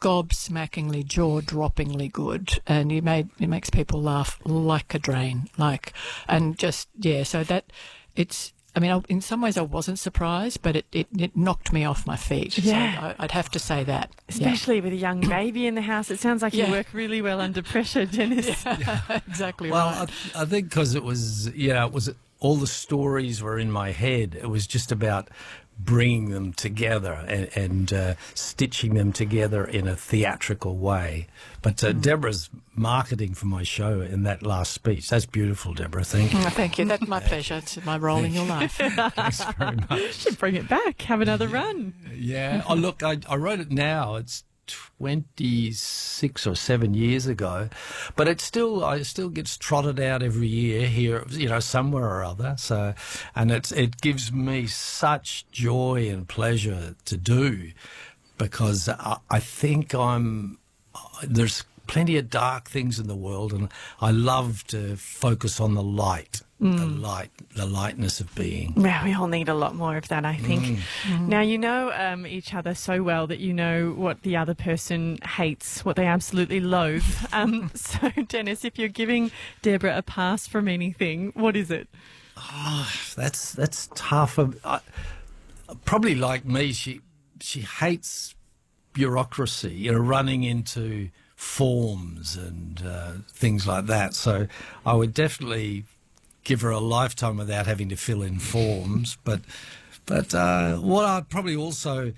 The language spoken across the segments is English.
gobsmackingly, jaw-droppingly good, and it makes people laugh like a drain, and just so that it's. I mean, in some ways I wasn't surprised, but it knocked me off my feet. Yeah. So I'd have to say that. Especially with a young baby in the house. It sounds like you work really well under pressure, Dennis. Exactly well, right. I think because it was all the stories were in my head. It was just about bringing them together and stitching them together in a theatrical way. But Deborah's marketing for my show in that last speech, that's beautiful, Deborah. Thank you. Thank you. That's my pleasure. It's my role in your life. Thanks very much. You should bring it back. Have another run. Yeah. Oh, look, I wrote it now. It's 26 or 7 years ago, but it still gets trotted out every year here, somewhere or other. So, and it gives me such joy and pleasure to do, because I think there's plenty of dark things in the world, and I love to focus on the light. The lightness of being. Well, we all need a lot more of that, I think. Now, you know each other so well that you know what the other person hates, what they absolutely loathe. So, Dennis, if you're giving Deborah a pass from anything, what is it? Oh, that's tough. Probably like me, she hates bureaucracy, running into forms and things like that. So I would definitely give her a lifetime without having to fill in forms. But what I'd probably also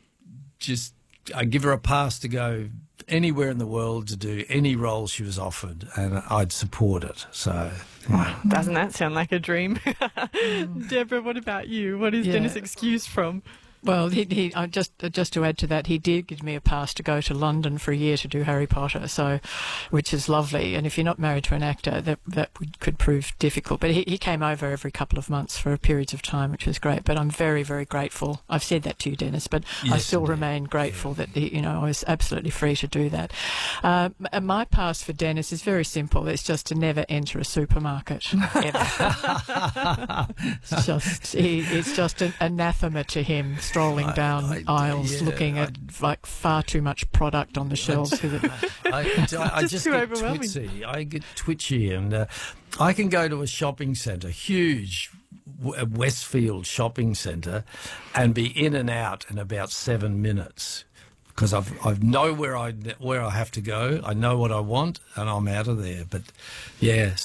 I'd give her a pass to go anywhere in the world to do any role she was offered, and I'd support it. So, doesn't that sound like a dream? Deborah, what about you? What is Dennis excused from? Well, just to add to that, he did give me a pass to go to London for a year to do Harry Potter, which is lovely. And if you're not married to an actor, that could prove difficult. But he came over every couple of months for periods of time, which was great. But I'm very, very grateful. I've said that to you, Dennis, but yes, I still remain grateful that I was absolutely free to do that. My pass for Dennis is very simple. It's just to never enter a supermarket ever. It's just an anathema to him. Strolling down aisles, looking at far too much product on the shelves. I just get twitchy. I get twitchy, and I can go to a shopping centre, huge Westfield shopping centre, and be in and out in about 7 minutes, because I know where I have to go. I know what I want, and I'm out of there. But